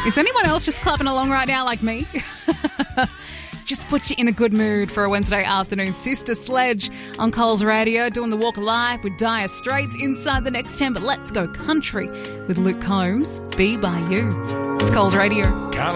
Is anyone else just clapping along right now like me? Just put you in a good mood for a Wednesday afternoon. Sister Sledge on Coles Radio, doing the Walk of Life with Dire Straits inside the next 10. But let's go country with Luke Combs, Be By You. It's Coles Radio.